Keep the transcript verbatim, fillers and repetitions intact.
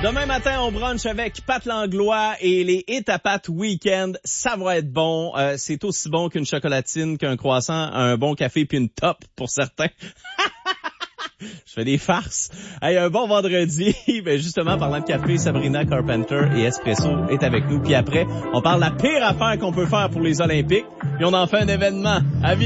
Demain matin, on brunch avec Pat Langlois et les Hit à Pat Weekend. Ça va être bon. Euh, c'est aussi bon qu'une chocolatine, qu'un croissant, un bon café puis une top pour certains. Je fais des farces. Hey, un bon vendredi. Ben justement, parlant de café, Sabrina Carpenter et Espresso est avec nous. Puis après, on parle de la pire affaire qu'on peut faire pour les Olympiques. Puis on en fait un événement. À